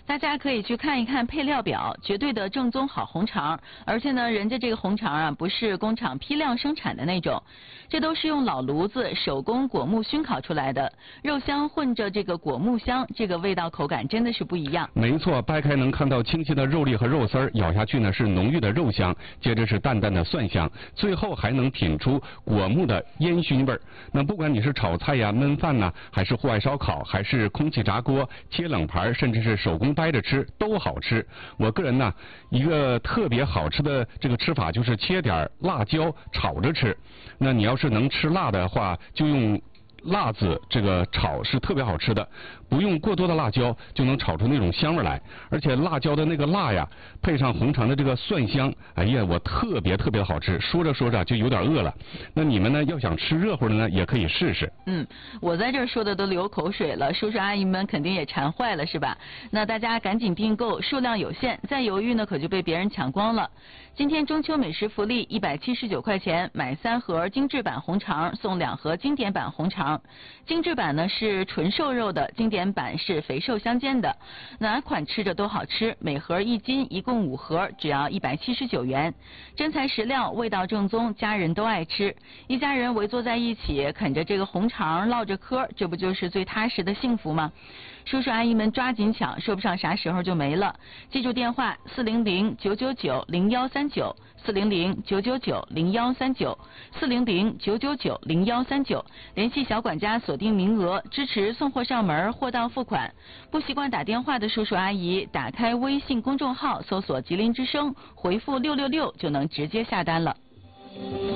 大家可以去看一看配料表，绝对的正宗好红肠。而且呢，人家这个红肠啊，不是工厂批量生产的那种，这都是用老炉子手工果木熏烤出来的，肉香混着这个果木香，这个味道口感真的是不一样。 没错，掰开能看到清晰的肉粒和肉丝儿，咬下去呢是浓郁的肉香，接着是淡淡的蒜香，最后还能品出果木的烟熏味儿。那不管你是炒菜呀、焖饭呐，还是户外烧烤，还是空气炸锅、切冷盘，甚至是手工掰着吃，都好吃。我个人呢，一个特别好吃的这个吃法就是切点辣椒炒着吃。那你要是能吃辣的话，就用辣子这个炒是特别好吃的，不用过多的辣椒就能炒出那种香味来，而且辣椒的那个辣呀，配上红肠的这个蒜香，哎呀，我特别的好吃。说着说着就有点饿了。那你们呢，要想吃热乎的呢，也可以试试。 我在这儿说的都流口水了，叔叔阿姨们肯定也馋坏了，是吧？那大家赶紧订购，数量有限，再犹豫呢可就被别人抢光了。今天中秋美食福利179块钱，买3盒精致版红肠送2盒经典版红肠。精致版呢是纯瘦肉的，经典版是肥瘦相间的，哪款吃着都好吃。每盒1斤，一共5盒，只要179元。真材实料，味道正宗，家人都爱吃。一家人围坐在一起，啃着这个红肠，唠着嗑，这不就是最踏实的幸福吗？叔叔阿姨们抓紧抢，说不上啥时候就没了。记住电话400-999-0139，400-999-0139，400-999-0139，联系小管家锁定名额，支持送货上门，货到付款。不习惯打电话的叔叔阿姨，打开微信公众号搜索吉林之声，回复666就能直接下单了。